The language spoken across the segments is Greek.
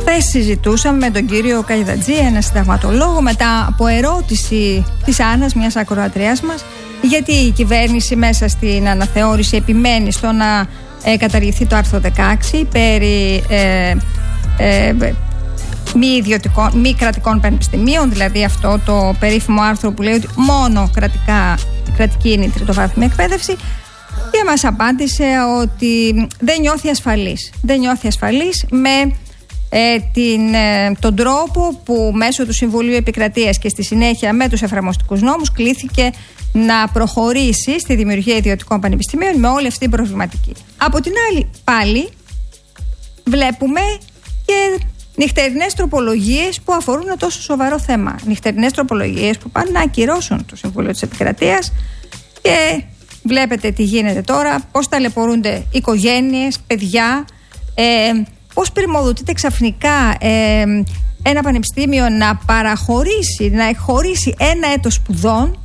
Χθες συζητούσαμε με τον κύριο Καϊδατζή, ένα συνταγματολόγο, μετά από ερώτηση της Άννας, μιας ακροατριάς μας, γιατί η κυβέρνηση μέσα στην αναθεώρηση επιμένει στο να καταργηθεί το άρθρο 16 περί μη κρατικών πανεπιστημίων, δηλαδή αυτό το περίφημο άρθρο που λέει ότι μόνο κρατική είναι η τριτοβάθμια εκπαίδευση, και μας απάντησε ότι δεν νιώθει ασφαλής. Δεν νιώθει ασφαλής με τον τρόπο που μέσω του Συμβουλίου Επικρατείας και στη συνέχεια με τους εφαρμοστικούς νόμους κλήθηκε να προχωρήσει στη δημιουργία ιδιωτικών πανεπιστημίων με όλη αυτή την προβληματική. Από την άλλη πάλι βλέπουμε και νυχτερινές τροπολογίες που αφορούν ένα τόσο σοβαρό θέμα. Νυχτερινές τροπολογίες που πάνε να ακυρώσουν το Συμβούλιο της Επικρατείας, και βλέπετε τι γίνεται τώρα, πώς ταλαιπωρούνται οικογένειες, παιδιά, πώς πρημοδοτείται ξαφνικά ένα πανεπιστήμιο να παραχωρήσει, να εκχωρήσει ένα έτος σπουδών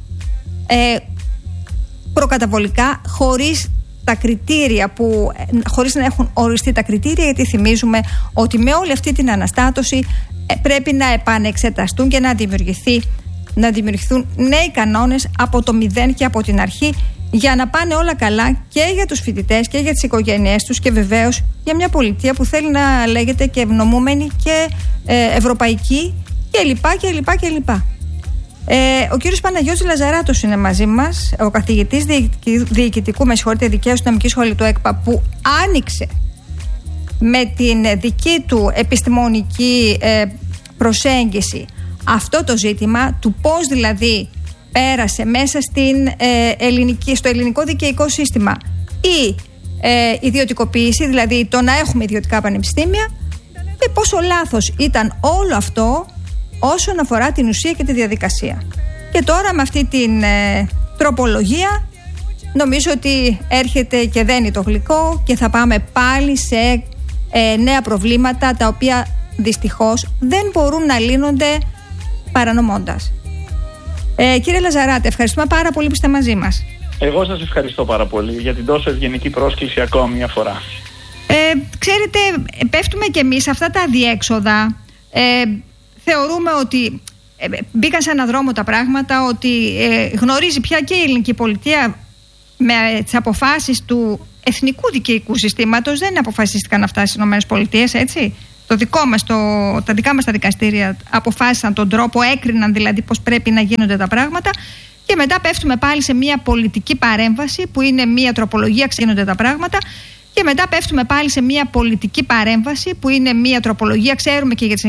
προκαταβολικά, χωρίς τα κριτήρια χωρίς να έχουν οριστεί τα κριτήρια, γιατί θυμίζουμε ότι με όλη αυτή την αναστάτωση πρέπει να επανεξεταστούν και να δημιουργηθούν νέοι κανόνες από το μηδέν και από την αρχή, για να πάνε όλα καλά και για τους φοιτητές και για τις οικογένειές τους, και βεβαίως για μια πολιτεία που θέλει να λέγεται και ευνομούμενη και ευρωπαϊκή κλπ. Ο κύριος Παναγιώτης Λαζαράτος είναι μαζί μας, ο καθηγητής διοικητικού δικαίου νομικής σχολή του ΕΚΠΑ, που άνοιξε με την δική του επιστημονική προσέγγιση αυτό το ζήτημα του πώς δηλαδή πέρασε μέσα στο ελληνικό δικαιικό σύστημα η ιδιωτικοποίηση, δηλαδή το να έχουμε ιδιωτικά πανεπιστήμια, και πόσο λάθος ήταν όλο αυτό όσον αφορά την ουσία και τη διαδικασία. Και τώρα με αυτή την τροπολογία νομίζω ότι έρχεται και δένει το γλυκό, και θα πάμε πάλι σε νέα προβλήματα, τα οποία δυστυχώς δεν μπορούν να λύνονται παρανομώντας. Κύριε Λαζαράτη, ευχαριστούμε πάρα πολύ που είστε μαζί μας. Εγώ σας ευχαριστώ πάρα πολύ για την τόσο ευγενική πρόσκληση ακόμη μια φορά. Ξέρετε, πέφτουμε κι εμείς αυτά τα αδιέξοδα. Θεωρούμε ότι μπήκαν σε έναν δρόμο τα πράγματα, ότι γνωρίζει πια και η ελληνική πολιτεία με τις αποφάσεις του εθνικού δικαιικού συστήματος. Δεν αποφασίστηκαν αυτά στις ΗΠΑ, έτσι. Τα δικά μας τα δικαστήρια αποφάσισαν τον τρόπο, έκριναν δηλαδή πώς πρέπει να γίνονται τα πράγματα, και μετά πέφτουμε πάλι σε μια πολιτική παρέμβαση που είναι μια τροπολογία, γίνονται τα πράγματα, και μετά πέφτουμε πάλι σε μια πολιτική παρέμβαση που είναι μια τροπολογία, ξέρουμε και για τις